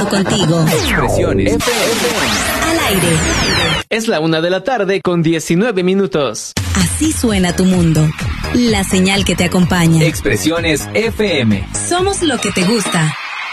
contigo. Expresiones FM. Al aire. Es la 1:19 p.m. Así suena tu mundo. La señal que te acompaña. Expresiones FM. Somos lo que te gusta.